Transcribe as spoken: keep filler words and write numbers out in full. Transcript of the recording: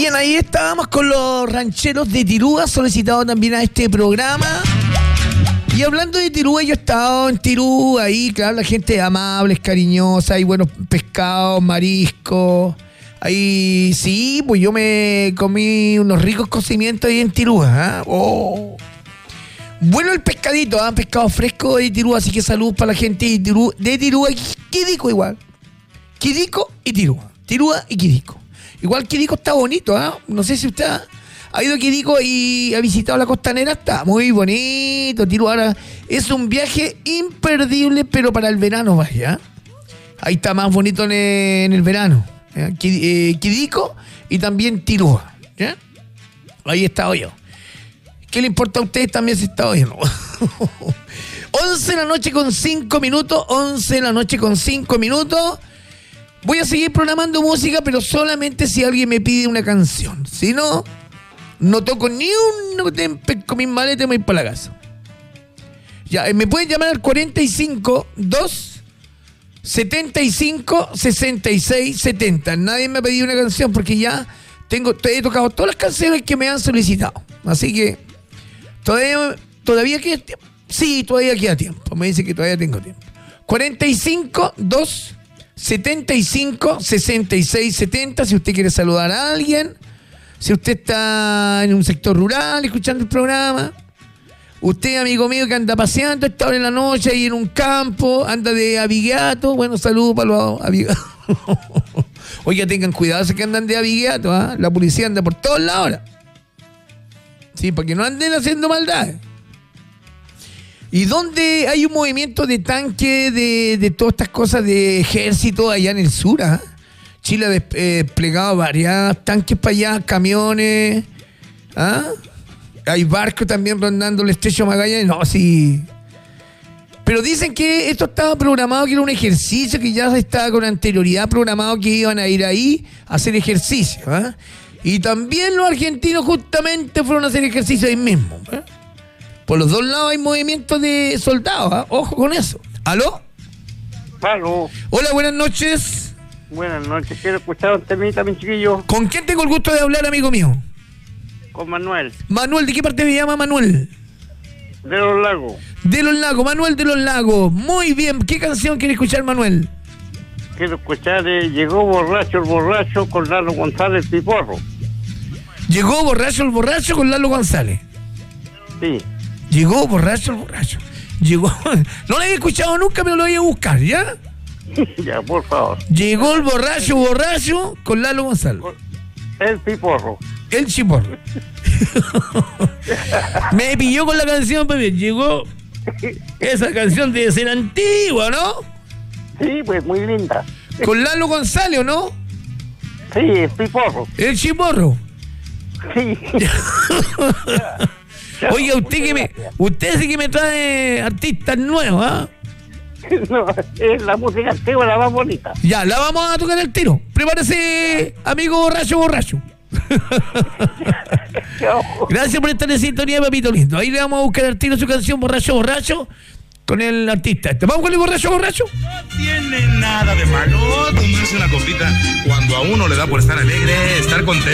Bien, ahí estábamos con los rancheros de Tirúa, solicitado también a este programa. Y hablando de Tirúa, yo he estado en Tirúa, ahí, claro, la gente es amable, es cariñosa, hay buenos pescados, mariscos. Ahí, sí, pues yo me comí unos ricos cocimientos ahí en Tirúa, ¿eh? Oh. Bueno el pescadito, ¿eh? Pescado fresco de Tirúa, así que salud para la gente de Tirúa, de Tirúa y Quidico igual. Quidico y Tirúa, Tirúa y Quidico. Igual Quidico está bonito, ¿eh? No sé si usted ha, ha ido a Quidico y ha visitado la costanera, está muy bonito. Tirúa ahora es un viaje imperdible, pero para el verano vaya. Ahí está más bonito en el, en el verano. ¿eh? Quidico y también Tirúa. ¿eh? Ahí he estado yo. ¿Qué le importa a ustedes también si está oyendo? once de la noche con cinco minutos. once de la noche con cinco minutos. Voy a seguir programando música, pero solamente si alguien me pide una canción. Si no, no toco ni un tempe con mis maletas y me voy para la casa. Ya, me pueden llamar al cuarenta y cinco, dos, setenta y cinco, sesenta y seis, setenta. Nadie me ha pedido una canción porque ya tengo, he tocado todas las canciones que me han solicitado. Así que Todavía, todavía queda tiempo. Sí, todavía queda tiempo. Me dice que todavía tengo tiempo. cuarenta y cinco, dos, setenta y cinco, sesenta y seis, setenta. Si usted quiere saludar a alguien. Si usted está en un sector rural escuchando el programa. Usted, amigo mío, que anda paseando a esta hora en la noche ahí en un campo. Anda de abigato. Bueno, saludos para los abigatos. Oiga, tengan cuidado si que andan de abigato. ¿eh? La policía anda por todos lados ahora. Sí, para que no anden haciendo maldades. Y donde hay un movimiento de tanque, de, de todas estas cosas de ejército allá en el sur, ¿eh? Chile ha desplegado varias tanques para allá, camiones, ¿ah? Hay barcos también rondando el estrecho Magallanes, no, sí. Pero dicen que esto estaba programado, que era un ejercicio, que ya estaba con anterioridad programado que iban a ir ahí a hacer ejercicio, ¿ah? ¿eh? Y también los argentinos justamente fueron a hacer ejercicio ahí mismo. ¿eh? Por los dos lados hay movimientos de soldados. ¿eh? Ojo con eso. ¿Aló? Aló. Hola, buenas noches. Buenas noches. Quiero escuchar un temita, mi chiquillo. ¿Con quién tengo el gusto de hablar, amigo mío? Con Manuel. Manuel, ¿de qué parte me llama Manuel? De Los Lagos. De Los Lagos, Manuel de Los Lagos. Muy bien. ¿Qué canción quiere escuchar, Manuel? Quiero escuchar eh, Llegó borracho el borracho con Lalo González Piporro. Llegó borracho el borracho con Lalo González. Sí. Llegó borracho el borracho. Llegó. No lo había escuchado nunca, pero lo voy a buscar, ¿ya? Ya, por favor. Llegó el borracho borracho con Lalo González. El Piporro. El Chiporro. Me pilló con la canción, pues llegó. Esa canción debe ser antigua, ¿no? Sí, pues muy linda. Con Lalo González, ¿o no? Sí, el Piporro. El Chiporro. Sí. Oiga, usted que me, usted sí que me trae artistas nuevos, ¿ah? ¿eh? No, es la música antigua la más bonita. Ya, la vamos a tocar al tiro. Prepárese, amigo borracho, borracho. Gracias por estar en sintonía, papito lindo. Ahí le vamos a buscar al tiro su canción Borracho, Borracho con el artista este. ¿Vamos con el Borracho, Borracho? No tiene nada de malo tomarse una copita cuando a uno le da por estar alegre, estar contento.